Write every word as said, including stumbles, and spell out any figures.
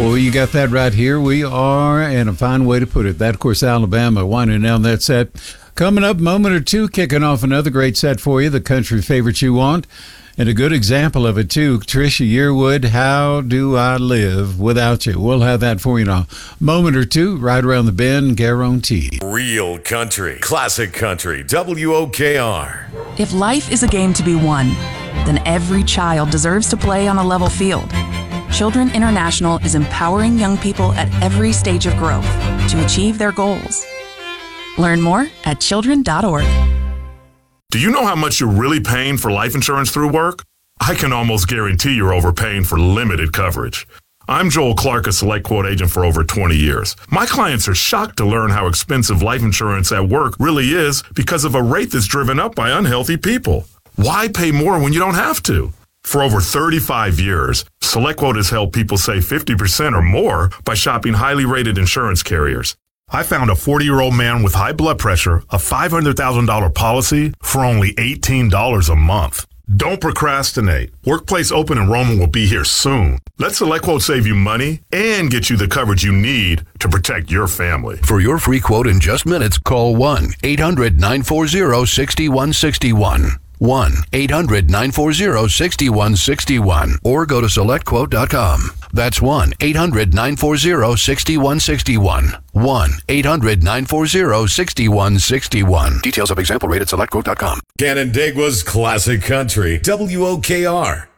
Well, you got that right here. We are, and a fine way to put it. That, of course, Alabama winding down that set. Coming up, moment or two, kicking off another great set for you, the country favorite you want. And a good example of it, too, Trisha Yearwood, How Do I Live Without You? We'll have that for you now. Moment or two, right around the bend, guaranteed. Real country, classic country, W O K R. If life is a game to be won, then every child deserves to play on a level field. Children International is empowering young people at every stage of growth to achieve their goals. Learn more at children dot org. Do you know how much you're really paying for life insurance through work? I can almost guarantee you're overpaying for limited coverage. I'm Joel Clark, a Select Quote agent for over twenty years. My clients are shocked to learn how expensive life insurance at work really is because of a rate that's driven up by unhealthy people. Why pay more when you don't have to? For over thirty-five years, SelectQuote has helped people save fifty percent or more by shopping highly rated insurance carriers. I found a forty-year-old man with high blood pressure, a five hundred thousand dollars policy for only eighteen dollars a month. Don't procrastinate. Workplace open enrollment will be here soon. Let SelectQuote save you money and get you the coverage you need to protect your family. For your free quote in just minutes, call one eight hundred nine four zero six one six one. one eight hundred nine four zero six one six one or go to select quote dot com. That's one eight hundred nine four zero six one six one. one eight hundred nine four zero six one six one. Details of example rate at select quote dot com. Canandaigua's classic country, W O K R.